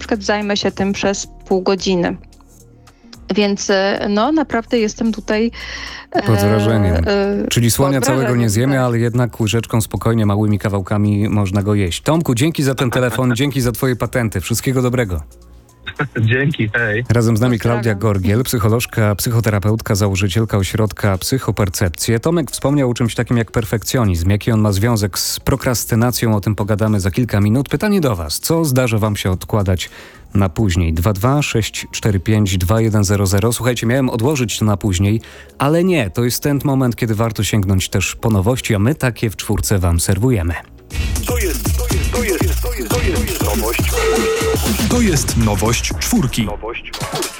przykład zajmę się tym przez pół godziny. Więc naprawdę jestem tutaj pod wrażeniem. Czyli słonia całego nie zjemy, tak. ale jednak łyżeczką spokojnie, małymi kawałkami można go jeść. Tomku, dzięki za ten telefon, dzięki za twoje patenty. Wszystkiego dobrego. Dzięki, hej. Razem z nami Klaudia Gorgiel, psycholożka, psychoterapeutka, założycielka ośrodka Psychopercepcje. Tomek wspomniał o czymś takim jak perfekcjonizm. Jaki on ma związek z prokrastynacją? O tym pogadamy za kilka minut. Pytanie do was. Co zdarza wam się odkładać na później? 226452100. Słuchajcie, miałem odłożyć to na później, ale nie. To jest ten moment, kiedy warto sięgnąć też po nowości, a my takie w czwórce wam serwujemy. To jest nowość czwórki.